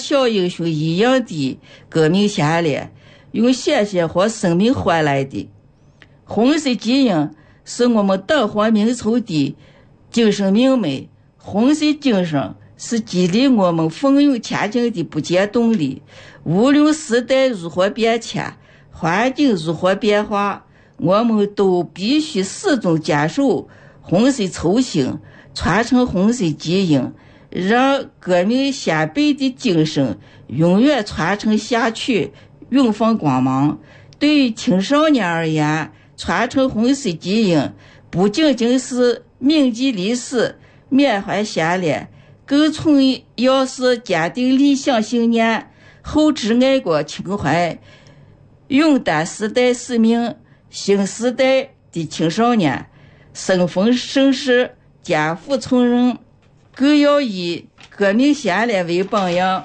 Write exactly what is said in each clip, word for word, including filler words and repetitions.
小英雄一样的革命先烈，用鲜血和生命换来的。红色基因是我们党和民族的精神命脉，红色精神是激励我们奋勇前进的不竭动力。无论时代如何变迁，环境如何变化，我们都必须始终坚守红色初心，传承红色基因，让革命先辈的精神永远传承下去，永放光芒。对于青少年而言，传承红色基因不仅仅是铭记历史、缅怀先烈，更重要是坚定理想信念，厚植爱国情怀，勇担时代使命。新时代的青少年身逢盛世，肩负重任，更要以革命先烈为榜样，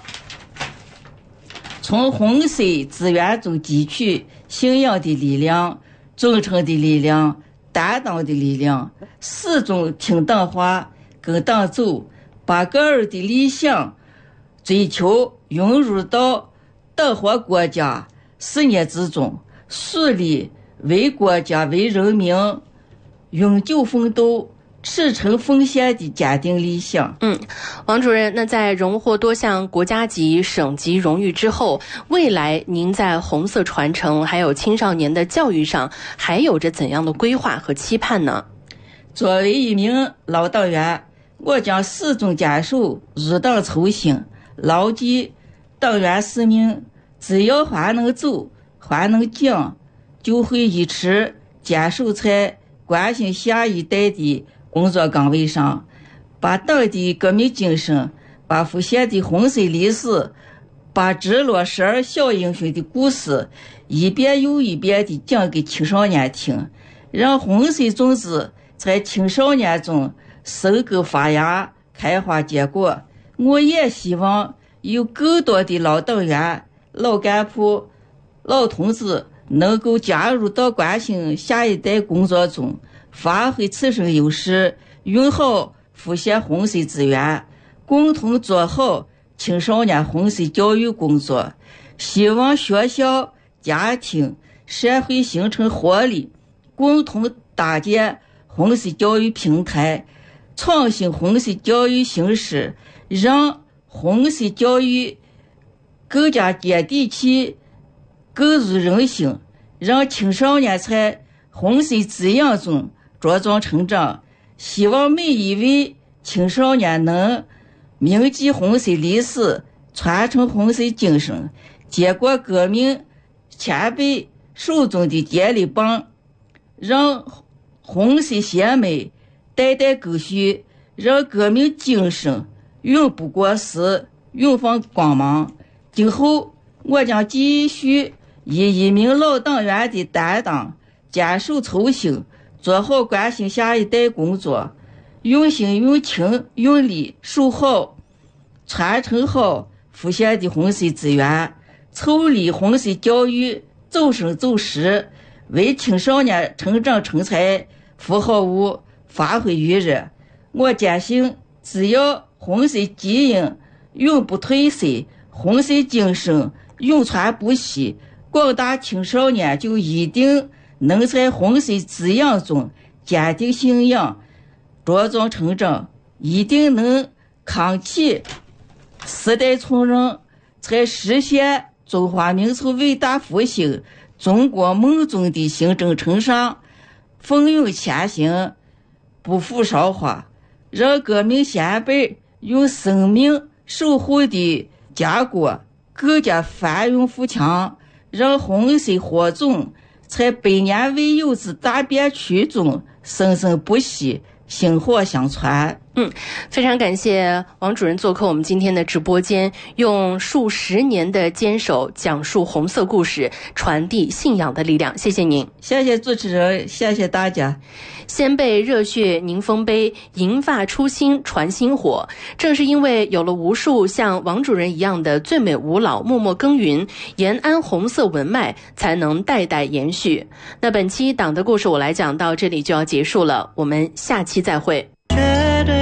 从红色资源中汲取信仰的力量、忠诚的力量、担当的力量，始终听党话，跟党走，把个人的理想追求融入到党和国家事业之中，树立为国家为人民永久奋斗、赤诚奉献的坚定理想。 嗯，王主任，那在荣获多项国家级、省级荣誉之后，未来您在红色传承还有青少年的教育上还有着怎样的规划和期盼呢？ 作为一名老党员，我将始终坚守入党初心，牢记党员使命。只要还能走，还能讲，就会一直坚守在关心下一代的工作岗位上，把党的革命精神，把复现的红色历史，把直落十二小英雄的故事一遍又一遍地讲给青少年听，让红色种子在青少年中生根发芽、开花结果。我也希望有更多的老党员、老干部、老同志能够加入到关心下一代工作中，发挥自身优势，用好复现红色资源，共同做好青少年红色教育工作。希望学校、家庭、社会形成活力，共同搭建红色教育平台，创新红色教育形式，让红色教育更加接地气，更入人心，让青少年在红色滋养中茁壮成长。希望每一位青少年能铭记红色历史，传承红色精神，接过革命前辈手中的接力棒，让红色血脉代代更续，让革命精神永不过时，永放光芒。今后我将继续以一名老党员的担当，坚守初心，做好关心下一代工作，用心用情用力守好传承好复现的红色资源，筹理红色教育走深走实，为青少年成长成才服好务，发挥余热。我坚信，只要红色基因永不褪色，红色精神永传不息，广大青少年就一定能在红色滋养中坚定信仰，茁壮成长，一定能扛起时代重任，才实现中华民族伟大复兴、中国梦中的新征程上奋勇前行，不负韶华，让革命先辈用生命守护的家国更加繁荣富强，让红色火种在百年未有之大变区中生生不息，薪火相传。 嗯，非常感谢王主任做客我们今天的直播间，用数十年的坚守讲述红色故事，传递信仰的力量。谢谢您。 谢谢主持人，谢谢大家。 先辈热血凝丰碑，银发初心传薪火。正是因为有了无数像王主任一样的最美无老默默耕耘，延安红色文脉才能代代延续。那本期党的故事我来讲到这里就要结束了，我们下期再会。